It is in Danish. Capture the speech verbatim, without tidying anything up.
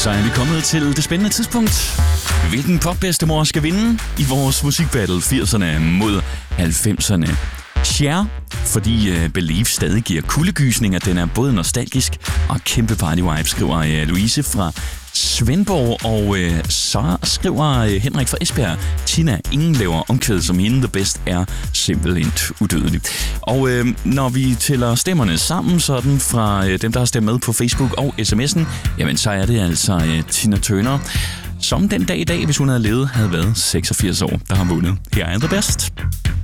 Så er vi kommet til det spændende tidspunkt. Hvilken popbedstemor skal vinde i vores musikbattle firserne mod halvfemserne? Cher, fordi uh, Believe stadig giver kuldegysninger. Den er både nostalgisk og kæmpe party vibe, skriver uh, Louise fra Svendborg. Og uh, så skriver uh, Henrik fra Esbjerg: Tina, ingen laver omkvæd som hende. The best er simpelthen udødelig. Og uh, når vi tæller stemmerne sammen, sådan fra uh, dem, der har stemt med på Facebook og sms'en, jamen så er det altså uh, Tina Turner, som den dag i dag, hvis hun havde levet, havde været seksogfirs år, der har vundet. Her er The Best.